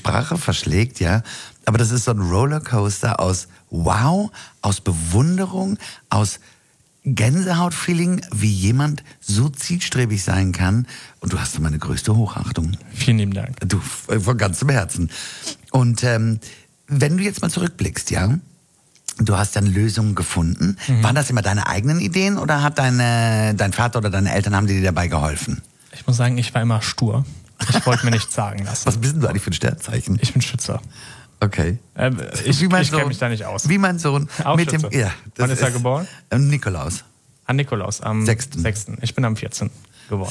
Sprache verschlägt, ja. Aber das ist so ein Rollercoaster aus Wow, aus Bewunderung, aus Gänsehautfeeling, wie jemand so zielstrebig sein kann. Und du hast meine größte Hochachtung. Vielen lieben Dank. Du, von ganzem Herzen. Und wenn du jetzt mal zurückblickst, ja, du hast dann Lösungen gefunden. Waren das immer deine eigenen Ideen oder hat dein Vater oder deine Eltern, haben dir dabei geholfen? Ich muss sagen, ich war immer stur. Ich wollte mir nichts sagen lassen. Was bist denn du eigentlich für ein Sternzeichen? Ich bin Schütze. Okay. Ich kenne mich da nicht aus. Wie mein Sohn. Auch mit Schütze. dem, ja, Wann ist er geboren? Nikolaus. An Nikolaus, am 6. 6. Ich bin am 14. geworden.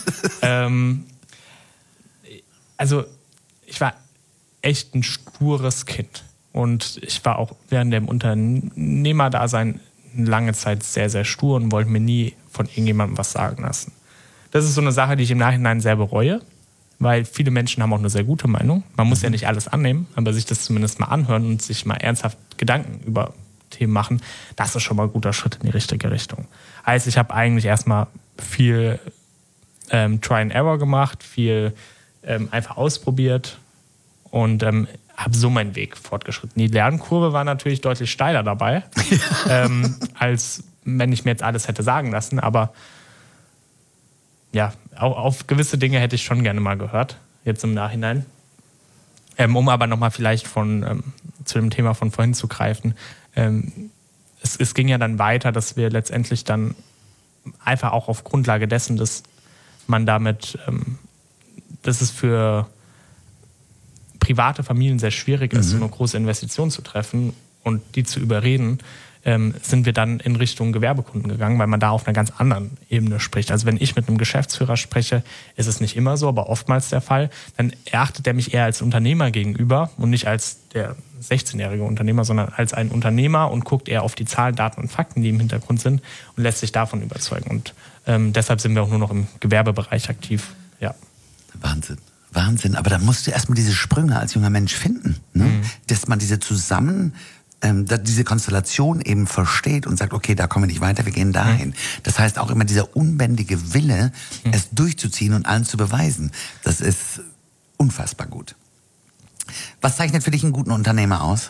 Also ich war echt ein stures Kind. Und ich war auch während dem Unternehmerdasein lange Zeit sehr, sehr stur und wollte mir nie von irgendjemandem was sagen lassen. Das ist so eine Sache, die ich im Nachhinein sehr bereue, weil viele Menschen haben auch eine sehr gute Meinung. Man muss ja nicht alles annehmen, aber sich das zumindest mal anhören und sich mal ernsthaft Gedanken über Themen machen, das ist schon mal ein guter Schritt in die richtige Richtung. Heißt, ich habe eigentlich erstmal viel Try and Error gemacht, viel einfach ausprobiert und habe so meinen Weg fortgeschritten. Die Lernkurve war natürlich deutlich steiler dabei, als wenn ich mir jetzt alles hätte sagen lassen, aber ja, auf gewisse Dinge hätte ich schon gerne mal gehört, jetzt im Nachhinein. Um aber nochmal vielleicht zu dem Thema von vorhin zu greifen, es ging ja dann weiter, dass wir letztendlich dann einfach auch auf Grundlage dessen, dass man damit, dass es für private Familien sehr schwierig ist, so eine große Investition zu treffen und die zu überreden, sind wir dann in Richtung Gewerbekunden gegangen, weil man da auf einer ganz anderen Ebene spricht. Also wenn ich mit einem Geschäftsführer spreche, ist es nicht immer so, aber oftmals der Fall, dann erachtet er mich eher als Unternehmer gegenüber und nicht als der 16-jährige Unternehmer, sondern als ein Unternehmer und guckt eher auf die Zahlen, Daten und Fakten, die im Hintergrund sind und lässt sich davon überzeugen. Und deshalb sind wir auch nur noch im Gewerbebereich aktiv. Ja. Wahnsinn. Aber dann musst du erstmal diese Sprünge als junger Mensch finden, ne? Dass man diese diese Konstellation eben versteht und sagt, okay, da kommen wir nicht weiter, wir gehen dahin. Das heißt auch immer dieser unbändige Wille, es durchzuziehen und allen zu beweisen. Das ist unfassbar gut. Was zeichnet für dich einen guten Unternehmer aus?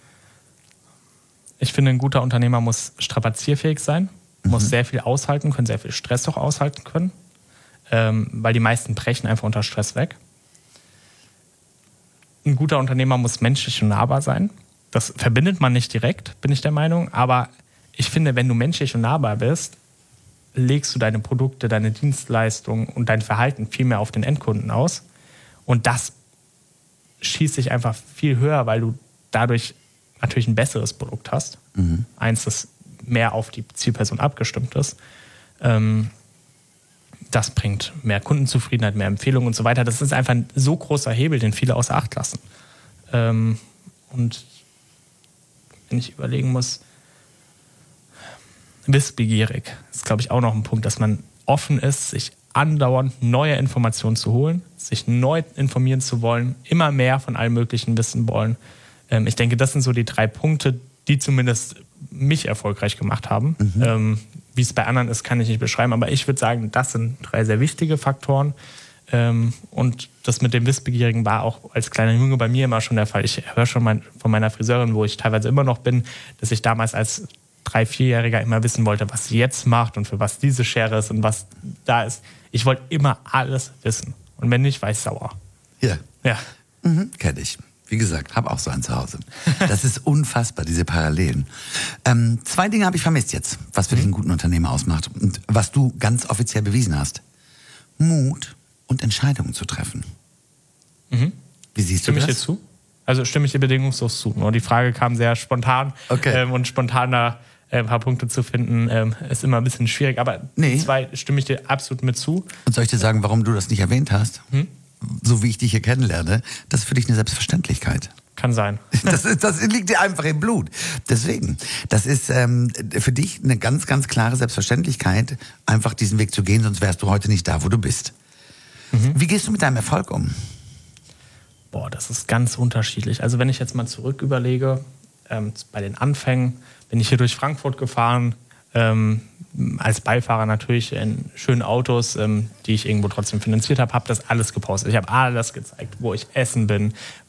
Ich finde, ein guter Unternehmer muss strapazierfähig sein, muss sehr viel aushalten können, sehr viel Stress auch aushalten können, weil die meisten brechen einfach unter Stress weg. Ein guter Unternehmer muss menschlich und nahbar sein. Das verbindet man nicht direkt, bin ich der Meinung. Aber ich finde, wenn du menschlich und nahbar bist, legst du deine Produkte, deine Dienstleistungen und dein Verhalten viel mehr auf den Endkunden aus. Und das schießt sich einfach viel höher, weil du dadurch natürlich ein besseres Produkt hast. Eins, das mehr auf die Zielperson abgestimmt ist. Das bringt mehr Kundenzufriedenheit, mehr Empfehlungen und so weiter. Das ist einfach ein so großer Hebel, den viele außer Acht lassen. Und wenn ich überlegen muss, wissbegierig ist, glaube ich, auch noch ein Punkt, dass man offen ist, sich andauernd neue Informationen zu holen, sich neu informieren zu wollen, immer mehr von allem Möglichen wissen wollen. Ich denke, das sind so die 3 Punkte, die zumindest mich erfolgreich gemacht haben. Wie es bei anderen ist, kann ich nicht beschreiben, aber ich würde sagen, das sind 3 sehr wichtige Faktoren. Und das mit dem Wissbegierigen war auch als kleiner Junge bei mir immer schon der Fall. Ich höre schon von meiner Friseurin, wo ich teilweise immer noch bin, dass ich damals als 3-, 4-Jähriger immer wissen wollte, was sie jetzt macht und für was diese Schere ist und was da ist. Ich wollte immer alles wissen. Und wenn nicht, war ich sauer. Ja. Kenn ich. Wie gesagt, habe auch so einen zu Hause. Das ist unfassbar, diese Parallelen. 2 Dinge habe ich vermisst jetzt, was für dich einen guten Unternehmer ausmacht und was du ganz offiziell bewiesen hast. Mut und Entscheidungen zu treffen. Wie siehst du das? Stimme ich dir zu? Also stimme ich dir bedingungslos zu. Nur die Frage kam sehr spontan. Okay. Und spontan da ein paar Punkte zu finden, ist immer ein bisschen schwierig. Aber 2 stimme ich dir absolut mit zu. Und soll ich dir sagen, warum du das nicht erwähnt hast? So wie ich dich hier kennenlerne, das ist für dich eine Selbstverständlichkeit. Kann sein. Das liegt dir einfach im Blut. Deswegen, das ist für dich eine ganz, ganz klare Selbstverständlichkeit, einfach diesen Weg zu gehen, sonst wärst du heute nicht da, wo du bist. Wie gehst du mit deinem Erfolg um? Das ist ganz unterschiedlich. Also wenn ich jetzt mal zurück überlege, bei den Anfängen bin ich hier durch Frankfurt gefahren, als Beifahrer natürlich in schönen Autos, die ich irgendwo trotzdem finanziert habe, habe das alles gepostet. Ich habe alles gezeigt, wo ich essen bin,